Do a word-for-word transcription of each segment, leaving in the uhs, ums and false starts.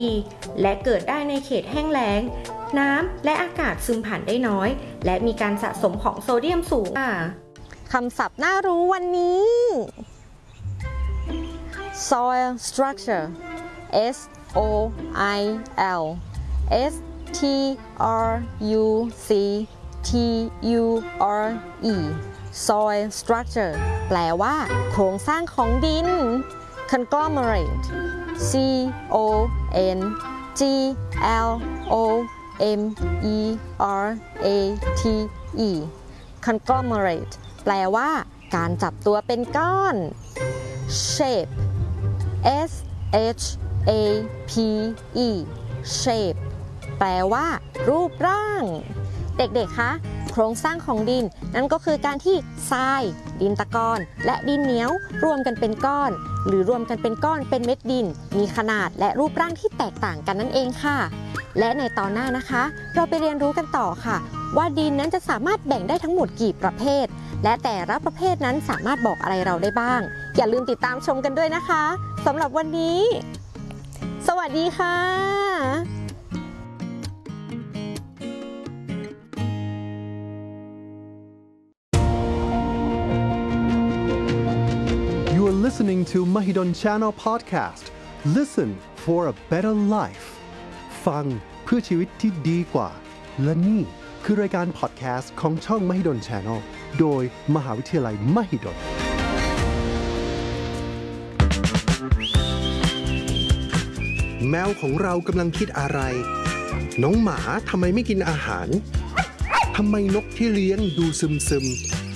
และเกิดได้ในเขตแห้งแล้งน้ำและอากาศซึมผ่านได้น้อยและมีการสะสมของโซเดียมสูงคำศัพท์น่ารู้วันนี้ soil structure S O I L S T R U C T U R E soil structure แปลว่าโครงสร้างของดิน conglomerate C O N G L O M E R A T E conglomerate แปลว่าการจับตัวเป็นก้อน shape S H A P E shape แปลว่ารูปร่างเด็กๆคะโครงสร้างของดินนั่นก็คือการที่ทรายดินตะกอนและดินเหนียวรวมกันเป็นก้อนหรือรวมกันเป็นก้อนเป็นเม็ดดินมีขนาดและรูปร่างที่แตกต่างกันนั่นเองค่ะและในตอนหน้านะคะเราไปเรียนรู้กันต่อค่ะว่าดินนั้นจะสามารถแบ่งได้ทั้งหมดกี่ประเภทและแต่ละประเภทนั้นสามารถบอกอะไรเราได้บ้างอย่าลืมติดตามชมกันด้วยนะคะสำหรับวันนี้สวัสดีค่ะ You are listening to Mahidol Channel Podcast. Listen for a better life. ฟังเพื่อชีวิตที่ดีกว่าและนี่คือรายการพอดแคสต์ของช่อง Mahidol Channel โดยมหาวิทยาลัย Mahidolแมวของเรากำลังคิดอะไรน้องหมาทำไมไม่กินอาหารทำไมนกที่เลี้ยงดูซึมๆ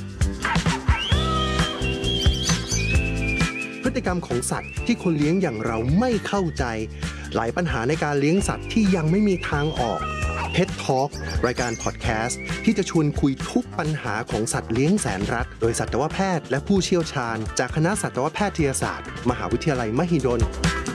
พฤติกรรมของสัตว์ที่คนเลี้ยงอย่างเราไม่เข้าใจหลายปัญหาในการเลี้ยงสัตว์ที่ยังไม่มีทางออก Pet Talk รายการพอดแคสต์ที่จะชวนคุยทุกปัญหาของสัตว์เลี้ยงแสนรักโดยสัตวแพทย์และผู้เชี่ยวชาญจากคณะสัตวแพทยศาสตร์มหาวิทยาลัยมหิดล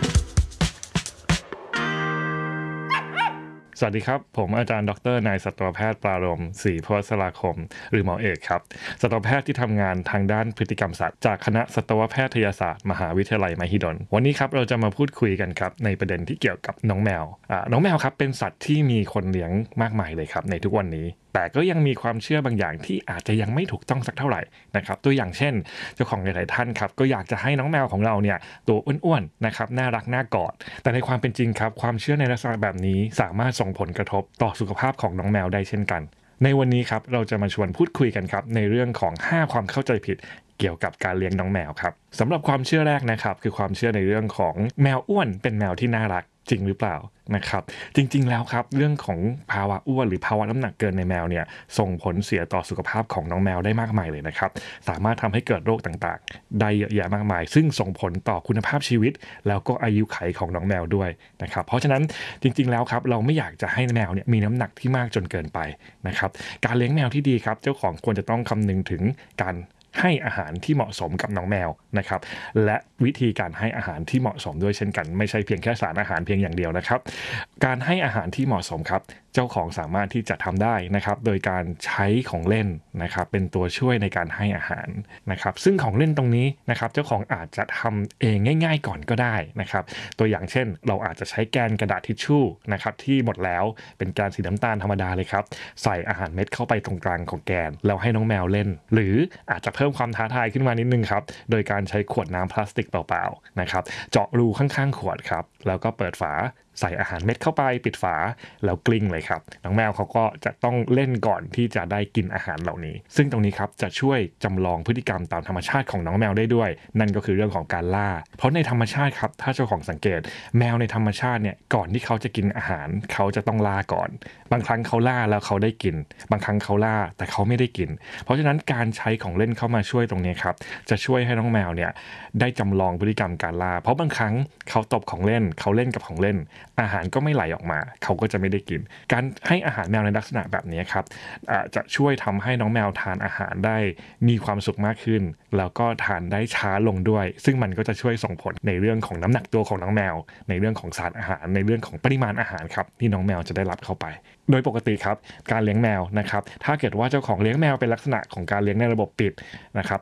สวัสดีครับผมอาจารย์ดรนายสัตวแพทย์ปรารมศรีพวัชราคมหรือหมอเอกครับสัตวแพทย์ที่ทำงานทางด้านพฤติกรรมสัตว์จากคณะสัตวแพทยศาสตร์มหาวิทยาลัยมหิดลวันนี้ครับเราจะมาพูดคุยกันครับในประเด็นที่เกี่ยวกับน้องแมวอ่าน้องแมวครับเป็นสัตว์ที่มีคนเลี้ยงมากมายเลยครับในทุกวันนี้แต่ก็ยังมีความเชื่อบางอย่างที่อาจจะยังไม่ถูกต้องสักเท่าไหร่นะครับตัวอย่างเช่นเจ้าของหลายๆท่านครับก็อยากจะให้น้องแมวของเราเนี่ยตัวอ้วนๆนะครับน่ารักน่ากอดแต่ในความเป็นจริงครับความเชื่อในลักษณะแบบนี้สามารถส่งผลกระทบต่อสุขภาพของน้องแมวได้เช่นกันในวันนี้ครับเราจะมาชวนพูดคุยกันครับในเรื่องของห้าความเข้าใจผิดเกี่ยวกับการเลี้ยงน้องแมวครับสำหรับความเชื่อแรกนะครับคือความเชื่อในเรื่องของแมวอ้วนเป็นแมวที่น่ารักจริงหรือเปล่านะครับจริงๆแล้วครับเรื่องของภาวะอ้วนหรือภาวะน้ำหนักเกินในแมวเนี่ยส่งผลเสียต่อสุขภาพของน้องแมวได้มากมายเลยนะครับสามารถทำให้เกิดโรคต่างๆได้เยอะแยะมากมายซึ่งส่งผลต่อคุณภาพชีวิตแล้วก็อายุขัยของน้องแมวด้วยนะครับเพราะฉะนั้นจริงๆแล้วครับเราไม่อยากจะให้แมวเนี่ยมีน้ำหนักที่มากจนเกินไปนะครับการเลี้ยงแมวที่ดีครับเจ้าของควรจะต้องคำนึงถึงการให้อาหารที่เหมาะสมกับน้องแมวนะครับและวิธีการให้อาหารที่เหมาะสมด้วยเช่นกันไม่ใช่เพียงแค่สารอาหารเพียงอย่างเดียวนะครับการให้อาหารที่เหมาะสมครับเจ้าของสามารถที่จะทำได้นะครับโดยการใช้ของเล่นนะครับเป็นตัวช่วยในการให้อาหารนะครับซึ่งของเล่นตรงนี้นะครับเจ้าของอาจจะทำเองง่ายๆก่อนก็ได้นะครับตัวอย่างเช่นเราอาจจะใช้แกนกระดาษทิชชู่นะครับที่หมดแล้วเป็นแกนสีน้ำตาลธรรมดาเลยครับใส่อาหารเม็ดเข้าไปตรงกลางของแกนแล้วให้น้องแมวเล่นหรืออาจจะเพิ่มความท้าทายขึ้นมานิดนึงครับโดยการใช้ขวดน้ำพลาสติกเปล่าๆนะครับเจาะรูข้างๆขวดครับแล้วก็เปิดฝาใส่อาหารเม็ดเข้าไปปิดฝาแล้วกลิ้งเลยครับน้องแมวเขาก็จะต้องเล่นก่อนที่จะได้กินอาหารเหล่านี้ซึ่งตรงนี้ครับจะช่วยจำลองพฤติกรรมตามธรรมชาติของน้องแมวได้ด้วยนั่นก็คือเรื่องของการล่าเพราะในธรรมชาติครับถ้าเจ้าของสังเกตแมวในธรรมชาติเนี่ยก่อนที่เขาจะกินอาหารเขาจะต้องล่าก่อนบางครั้งเขาล่าแล้วเขาได้กินบางครั้งเขาล่าแต่เขาไม่ได้กินเพราะฉะนั้นการใช้ของเล่นเข้ามาช่วยตรงนี้ครับจะช่วยให้น้องแมวเนี่ยได้จำลองพฤติกรรมการล่าเพราะบางครั้งเขาตบของเล่นเขาเล่นกับของเล่นอาหารก็ไม่ไหลออกมาเขาก็จะไม่ได้กินการให้อาหารแมวในลักษณะแบบนี้ครับจะช่วยทำให้น้องแมวทานอาหารได้มีความสุขมากขึ้นแล้วก็ทานได้ช้าลงด้วยซึ่งมันก็จะช่วยส่งผลในเรื่องของน้ำหนักตัวของน้องแมวในเรื่องของสารอาหารในเรื่องของปริมาณอาหารครับที่น้องแมวจะได้รับเข้าไปโดยปกติครับการเลี้ยงแมวนะครับถ้าเกิดว่าเจ้าของเลี้ยงแมวเป็นลักษณะของการเลี้ยงในระบบปิดนะครับจะ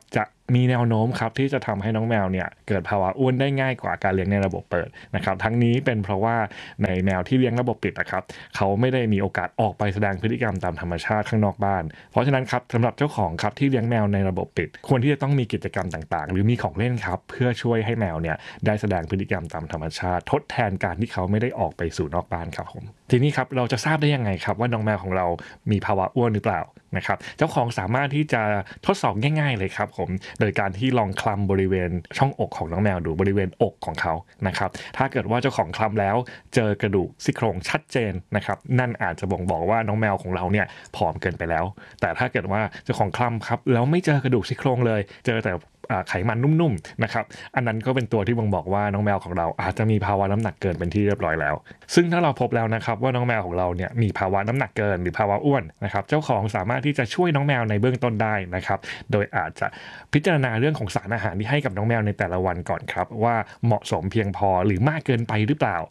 มีแนวโน้มครับที่จะทำให้น้องแมวเนี่ยเกิดภาวะอ้วนได้ง่ายกว่าการเลี้ยงในระบบเปิดนะครับทั้งนี้เป็นเพราะว่าในแมวที่เลี้ยงระบบปิดนะครับเขาไม่ได้มีโอกาสออกไปแสดงพฤติกรรมตามธรรมชาติข้างนอกบ้านเพราะฉะนั้นครับสำหรับเจ้าของครับที่เลี้ยงแมวในระบบปิดควรที่จะต้องมีกิจกรรมต่างๆหรือมีของเล่นครับเพื่อช่วยให้แมวเนี่ยได้แสดงพฤติกรรมตามธรรมชาติทดแทนการที่เขาไม่ได้ออกไปสู่นอกบ้านครับผมทีนี้ครับเราจะทราบได้ยังไงครับว่าน้องแมวของเรามีภาวะอ้วนหรือเปล่านะครับเจ้าของสามารถที่จะทดสอบง่ายๆเลยครับผมโดยการที่ลองคลำบริเวณช่องอกของน้องแมวดูบริเวณอกของเขานะครับถ้าเกิดว่าเจ้าของคลำแล้วเจอกระดูกซี่โครงชัดเจนนะครับนั่นอาจจะบ่งบอกว่าน้องแมวของเราเนี่ยผอมเกินไปแล้วแต่ถ้าเกิดว่าเจ้าของคลำครับแล้วไม่เจอกระดูกซี่โครงเลยเจอแต่ไขมันนุ่มๆนะครับอันนั้นก็เป็นตัวที่บ่งบอกว่าน้องแมวของเราอาจจะมีภาวะน้ำหนักเกินเป็นที่เรียบร้อยแล้วซึ่งถ้าเราพบแล้วนะครับว่าน้องแมวของเราเนี่ยมีภาวะน้ำหนักเกินหรือภาวะอ้วนนะครับเจ้าของสามารถที่จะช่วยน้องแมวในเบื้องต้นได้นะครับโดยอาจจะพิจารณาเรื่องของสารอาหารที่ให้กับน้องแมวในแต่ละวันก่อนครับว่าเหมาะสมเพียงพอหรือมากเกินไปหรือเปล่า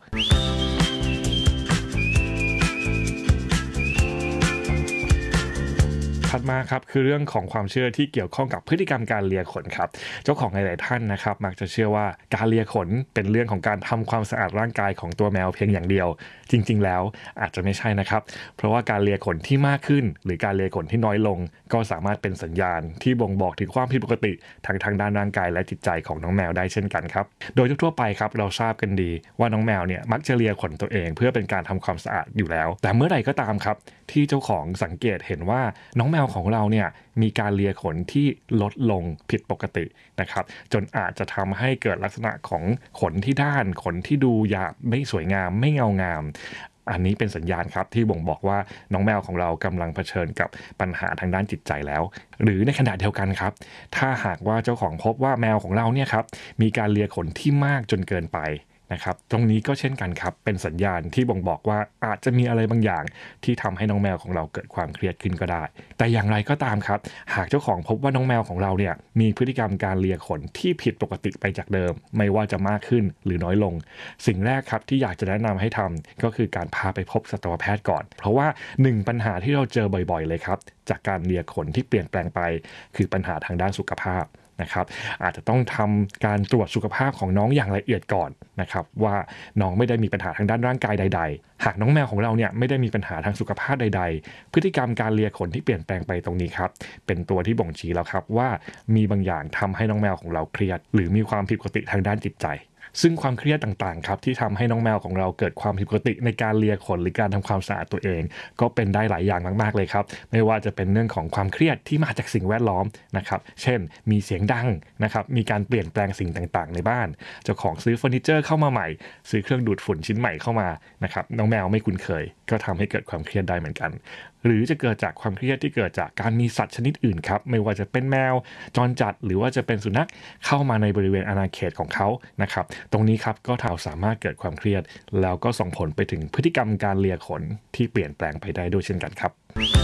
ถัดมาครับคือเรื่องของความเชื่อที่เกี่ยวข้องกับพฤติกรรมการเลียขนครับเจ้าของหลายๆท่านนะครับมักจะเชื่อว่าการเลียขนเป็นเรื่องของการทำความสะอาดร่างกายของตัวแมวเพียงอย่างเดียวจริงๆแล้วอาจจะไม่ใช่นะครับเพราะว่าการเลียขนที่มากขึ้นหรือการเลียขนที่น้อยลงก็สามารถเป็นสัญญาณที่บ่งบอกถึงความผิดปกติทางทางด้านร่างกายและจิตใจของน้องแมวได้เช่นกันครับโดยทั่วๆไปครับเราทราบกันดีว่าน้องแมวเนี่ยมักจะเลียขนตัวเองเพื่อเป็นการทำความสะอาดอยู่แล้วแต่เมื่อไหร่ก็ตามครับที่เจ้าของสังเกตเห็นว่าน้องแมวของเราเนี่ยมีการเลียขนที่ลดลงผิดปกตินะครับจนอาจจะทำให้เกิดลักษณะของขนที่ด้านขนที่ดูหยาบไม่สวยงามไม่เงางามอันนี้เป็นสัญญาณครับที่บ่งบอกว่าน้องแมวของเรากำลังเผชิญกับปัญหาทางด้านจิตใจแล้วหรือในขณะเดียวกันครับถ้าหากว่าเจ้าของพบว่าแมวของเราเนี่ยครับมีการเลียขนที่มากจนเกินไปนะครับตรงนี้ก็เช่นกันครับเป็นสัญญาณที่บ่งบอกว่าอาจจะมีอะไรบางอย่างที่ทำให้น้องแมวของเราเกิดความเครียดขึ้นก็ได้แต่อย่างไรก็ตามครับหากเจ้าของพบว่าน้องแมวของเราเนี่ยมีพฤติกรรมการเลียขนที่ผิดปกติไปจากเดิมไม่ว่าจะมากขึ้นหรือน้อยลงสิ่งแรกครับที่อยากจะแนะนำให้ทำก็คือการพาไปพบสัตวแพทย์ก่อนเพราะว่าหนึ่งปัญหาที่เราเจอบ่อยๆเลยครับจากการเลียขนที่เปลี่ยนแปลงไปคือปัญหาทางด้านสุขภาพนะครับอาจจะต้องทำการตรวจสุขภาพของน้องอย่างละเอียดก่อนนะครับว่าน้องไม่ได้มีปัญหาทางด้านร่างกายใดๆหากน้องแมวของเราเนี่ยไม่ได้มีปัญหาทางสุขภาพใดๆพฤติกรรมการเลียขนที่เปลี่ยนแปลงไปตรงนี้ครับเป็นตัวที่บ่งชี้แล้วครับว่ามีบางอย่างทำให้น้องแมวของเราเครียดหรือมีความผิดปกติทางด้านจิตใจซึ่งความเครียดต่างๆครับที่ทำให้น้องแมวของเราเกิดความผิดปกติในการเลียขนหรือการทำความสะอาดตัวเองก็เป็นได้หลายอย่างมากๆเลยครับไม่ว่าจะเป็นเรื่องของความเครียดที่มาจากสิ่งแวดล้อมนะครับเช่นมีเสียงดังนะครับมีการเปลี่ยนแปลงสิ่งต่างๆในบ้านเจ้าของซื้อเฟอร์นิเจอร์เข้ามาใหม่ซื้อเครื่องดูดฝุ่นชิ้นใหม่เข้ามานะครับน้องแมวไม่คุ้นเคยก็ทำให้เกิดความเครียดได้เหมือนกันหรือจะเกิดจากความเครียดที่เกิดจากการมีสัตว์ชนิดอื่นครับไม่ว่าจะเป็นแมวจรจัดหรือว่าจะเป็นสุนัขเข้ามาในบริเวณอาณาเขตของเขานะครับตรงนี้ครับก็ทำให้สามารถเกิดความเครียดแล้วก็ส่งผลไปถึงพฤติกรรมการเลียขนที่เปลี่ยนแปลงไปได้ด้วยเช่นกันครับ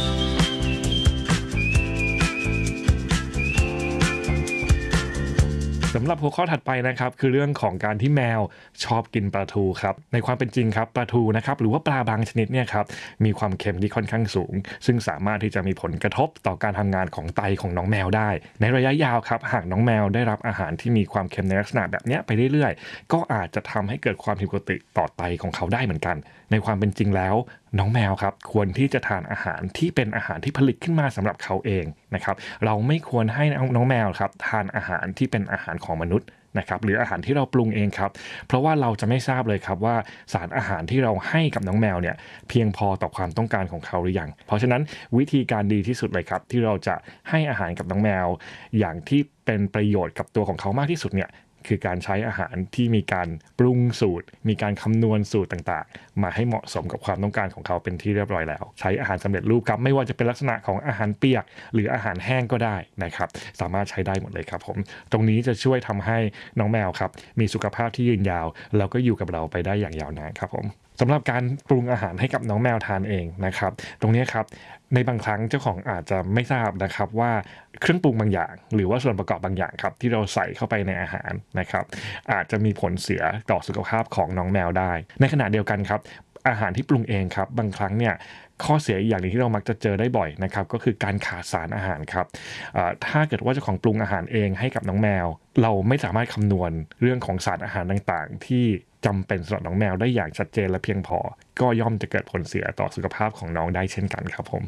สำหรับหัวข้อถัดไปนะครับคือเรื่องของการที่แมวชอบกินปลาทูครับในความเป็นจริงครับปลาทูนะครับหรือว่าปลาบางชนิดเนี่ยครับมีความเค็มที่ค่อนข้างสูงซึ่งสามารถที่จะมีผลกระทบต่อการทำงานของไตของน้องแมวได้ในระยะยาวครับหากน้องแมวได้รับอาหารที่มีความเค็มในลักษณะแบบนี้ไปเรื่อยๆก็อาจจะทำให้เกิดความผิดปกติต่อไตของเขาได้เหมือนกันในความเป็นจริงแล้วน้องแมวครับควรที่จะทานอาหารที่เป็นอาหารที่ผลิตขึ้นมาสำหรับเขาเองนะครับเราไม่ควรให้น้องแมวครับทานอาหารที่เป็นอาหารของมนุษย์นะครับหรืออาหารที่เราปรุงเองครับเพราะว่าเราจะไม่ทราบเลยครับว่าสารอาหารที่เราให้กับน้องแมวเนี่ยเพียงพอต่อความต้องการของเขาหรือยังเพราะฉะนั้นวิธีการดีที่สุดเลยครับที่เราจะให้อาหารกับน้องแมวอย่างที่เป็นประโยชน์กับตัวของเขามากที่สุดเนี่ยคือการใช้อาหารที่มีการปรุงสูตรมีการคำนวณสูตรต่างๆมาให้เหมาะสมกับความต้องการของเขาเป็นที่เรียบร้อยแล้วใช้อาหารสำเร็จรูปครับไม่ว่าจะเป็นลักษณะของอาหารเปียกหรืออาหารแห้งก็ได้นะครับสามารถใช้ได้หมดเลยครับผมตรงนี้จะช่วยทำให้น้องแมวครับมีสุขภาพที่ยืนยาวแล้วก็อยู่กับเราไปได้อย่างยาวนานครับผมสำหรับการปรุงอาหารให้กับน้องแมวทานเองนะครับตรงนี้ครับในบางครั้งเจ้าของอาจจะไม่ทราบนะครับว่าเครื่องปรุงบางอย่างหรือว่าส่วนประกอบบางอย่างครับที่เราใส่เข้าไปในอาหารนะครับอาจจะมีผลเสียต่อสุขภาพของน้องแมวได้ในขณะเดียวกันครับอาหารที่ปรุงเองครับบางครั้งเนี่ยข้อเสียอย่างนึงที่เรามักจะเจอได้บ่อยนะครับก็คือการขาดสารอาหารครับถ้าเกิดว่าเจ้าของปรุงอาหารเองให้กับน้องแมวเราไม่สามารถคำนวณเรื่องของสารอาหารต่างๆที่จำเป็นสำหรับน้องแมวได้อย่างชัดเจนและเพียงพอก็ย่อมจะเกิดผลเสียต่อสุขภาพของน้องได้เช่นกันครับผม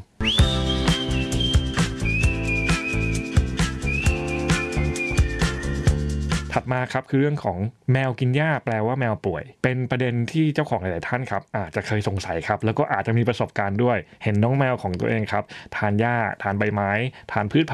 ถัดมาครับคือเรื่องของแมวกินหญ้าแปลว่าแมวป่วยเป็นประเด็นที่เจ้าของหลายๆท่านครับอาจจะเคยสงสัยครับแล้วก็อาจจะมีประสบการณ์ด้วยเห็นน้องแมวของตัวเองครับทานหญ้าทานใบไม้ทานพืช